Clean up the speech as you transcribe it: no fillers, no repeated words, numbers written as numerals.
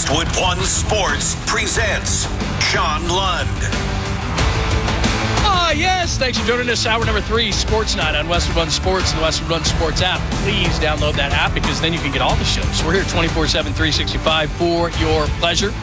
Westwood One Sports presents John Lund. Yes, thanks for joining us. Hour number 3, Sports Night on Westwood One Sports and the Westwood One Sports app. Please download that app because then you can get all the shows. We're here 24/7, 365 for your pleasure.